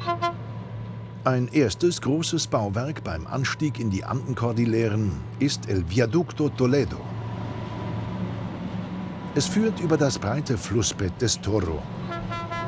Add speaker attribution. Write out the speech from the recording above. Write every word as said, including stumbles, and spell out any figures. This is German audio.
Speaker 1: Ein erstes großes Bauwerk beim Anstieg in die Andenkordilleren ist El Viaducto Toledo. Es führt über das breite Flussbett des Toro.